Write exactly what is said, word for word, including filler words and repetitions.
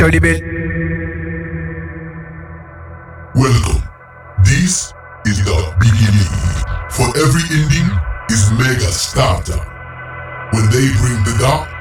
Show the bit. Welcome. This is the beginning. For every ending is mega starter. When they bring the dark,